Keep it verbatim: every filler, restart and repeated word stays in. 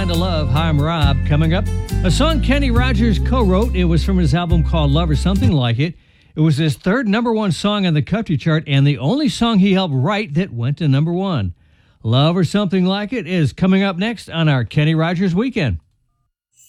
Kind of Love. Hi, I'm Rob. Coming up, a song Kenny Rogers co-wrote. It was from his album called Love or Something Like It. It was his third number one song on the country chart and the only song he helped write that went to number one. Love or Something Like It is coming up next on our Kenny Rogers Weekend.